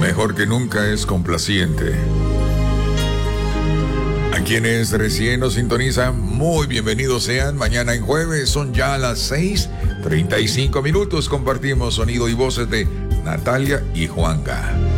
Mejor que nunca es complaciente. A quienes recién nos sintonizan, muy bienvenidos sean. Mañana en jueves son ya las 6:35. Compartimos sonido y voces de Natalia y Juanca.